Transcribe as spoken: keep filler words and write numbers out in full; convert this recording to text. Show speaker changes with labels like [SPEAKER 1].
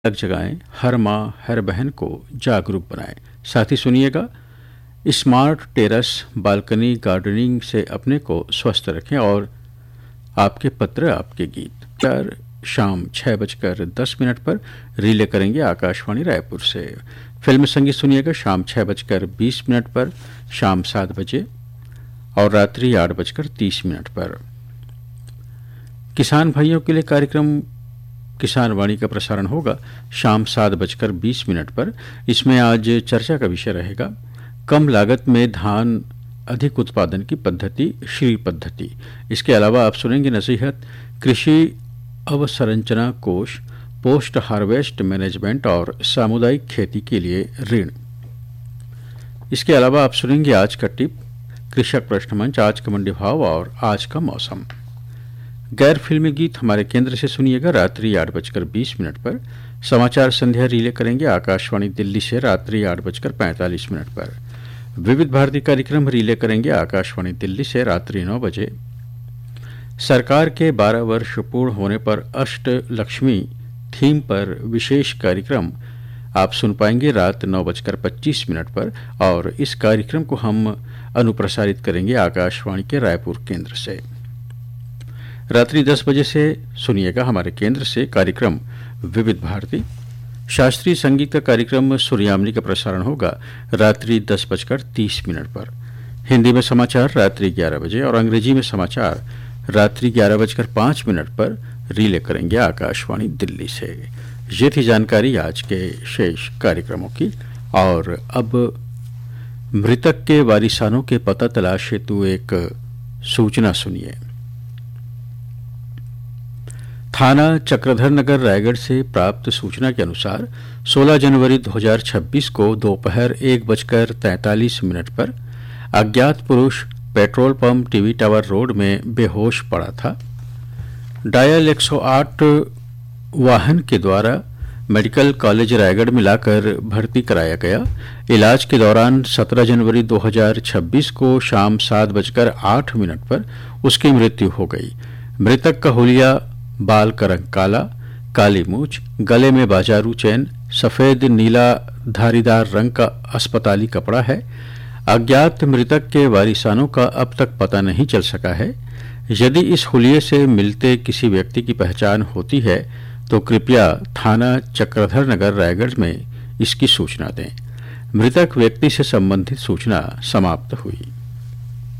[SPEAKER 1] तक जगाएं, हर माँ हर बहन को जागरूक बनाएं। साथ ही सुनिएगा, स्मार्ट टेरेस बालकनी गार्डनिंग से अपने को स्वस्थ रखें और आपके पत्र आपके गीत चार शाम छः बजकर दस मिनट पर रिले करेंगे आकाशवाणी रायपुर से। फिल्म संगीत सुनिएगा शाम छः बजकर बीस मिनट पर, शाम सात बजे और रात्रि आठ बजकर तीस मिनट पर। किसान भाइयों के लिए कार्यक्रम किसान वाणी का प्रसारण होगा शाम सात बजकर बीस मिनट पर। इसमें आज चर्चा का विषय रहेगा कम लागत में धान अधिक उत्पादन की पद्धति, श्री पद्धति। इसके अलावा आप सुनेंगे नसीहत कृषि अवसंरचना कोष, पोस्ट हार्वेस्ट मैनेजमेंट और सामुदायिक खेती के लिए ऋण। इसके अलावा आप सुनेंगे आज का टिप, कृषक प्रश्न मंच, आज का मंडी भाव और आज का मौसम। गैर फिल्मी गीत हमारे केंद्र से सुनिएगा रात्रि आठ बजकर बीस मिनट पर। समाचार संध्या रिले करेंगे आकाशवाणी दिल्ली से रात्रि आठ बजकर पैंतालीस मिनट पर। विविध भारती कार्यक्रम रिले करेंगे आकाशवाणी दिल्ली से रात्रि नौ बजे। सरकार के बारह वर्ष पूर्ण होने पर अष्ट लक्ष्मी थीम पर विशेष कार्यक्रम आप सुन पाएंगे रात नौ बजकर पच्चीस मिनट पर, और इस कार्यक्रम को हम अनुप्रसारित करेंगे आकाशवाणी के रायपुर केंद्र से। रात्रि दस बजे से सुनिएगा हमारे केंद्र से कार्यक्रम विविध भारती। शास्त्रीय संगीत का कार्यक्रम सूर्यामनी का प्रसारण होगा रात्रि दस बजकर तीस मिनट पर। हिंदी में समाचार रात्रि ग्यारह बजे और अंग्रेजी में समाचार रात्रि ग्यारह बजकर पाँच मिनट पर रिले करेंगे आकाशवाणी दिल्ली से। ये थी जानकारी आज के शेष कार्यक्रमों की। और अब मृतक के वारिसानों के पता तलाश हेतु एक सूचना सुनिए। थाना चक्रधर नगर रायगढ़ से प्राप्त सूचना के अनुसार सोलह जनवरी दो हज़ार छब्बीस को दोपहर एक बजकर तैंतालीस मिनट पर अज्ञात पुरुष petrol pump TV tower road में बेहोश पड़ा था। डायल एक सौ आठ वाहन के द्वारा मेडिकल कॉलेज रायगढ़ में लाकर भर्ती कराया गया। इलाज के दौरान सत्रह जनवरी दो हज़ार छब्बीस को शाम सात बजकर आठ मिनट पर उसकी मृत्यु हो गई। मृतक का हुलिया बाल का रंग काला, काली मूछ, गले में बाजारू चैन, सफेद नीला धारीदार रंग का अस्पताली कपड़ा है। अज्ञात मृतक के वारिसानों का अब तक पता नहीं चल सका है। यदि इस हुलिये से मिलते किसी व्यक्ति की पहचान होती है तो कृपया थाना चक्रधर नगर रायगढ़ में इसकी सूचना दें। मृतक व्यक्ति से संबंधित सूचना समाप्त हुई।